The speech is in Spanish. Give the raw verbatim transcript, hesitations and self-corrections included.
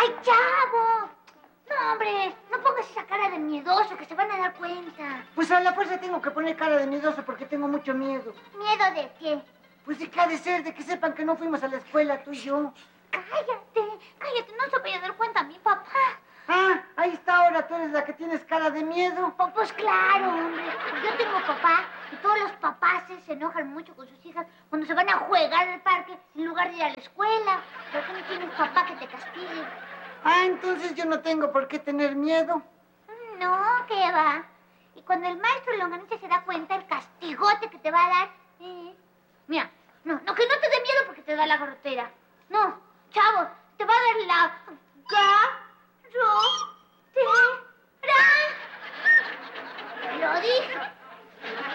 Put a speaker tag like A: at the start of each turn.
A: ¡Ay, chavo! No, hombre, no pongas esa cara de miedoso, que se van a dar cuenta.
B: Pues a la fuerza tengo que poner cara de miedoso porque tengo mucho miedo.
A: ¿Miedo de qué?
B: Pues de qué ha de ser, de que sepan que no fuimos a la escuela, tú y yo.
A: Cállate, cállate, no se vaya a dar cuenta mi papá.
B: Ah, ahí está ahora, tú eres la que tienes cara de miedo.
A: Oh, pues claro, hombre. Yo tengo papá y todos los papás se enojan mucho con sus hijas cuando se van a jugar al parque en lugar de ir a la escuela. ¿Por qué no tienes papá que te castigue?
B: Ah, entonces yo no tengo por qué tener miedo.
A: No, ¿qué va? Y cuando el maestro Longaniza se da cuenta el castigote que te va a dar... Eh, mira, no, no, que no te dé miedo porque te da la garrotera. No, chavo, te va a dar la... garrotera. Te lo dije.